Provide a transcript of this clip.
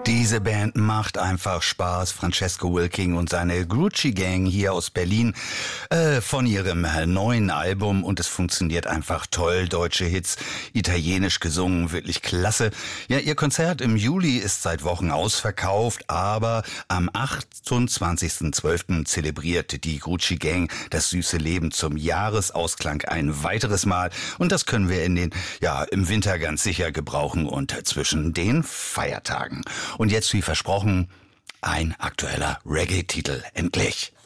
Diese Band macht einfach Spaß. Francesco Wilking und seine Gucci Gang hier aus Berlin von ihrem neuen Album, und es funktioniert einfach toll. Deutsche Hits, italienisch gesungen, wirklich klasse. Ja, ihr Konzert im Juli ist seit Wochen ausverkauft, aber am 28.12. zelebriert die Gucci Gang das süße Leben zum Jahresausklang ein weiteres Mal, und das können wir im Winter ganz sicher gebrauchen und zwischen den Feiertagen. Und jetzt, wie versprochen, ein aktueller Reggae-Titel, endlich.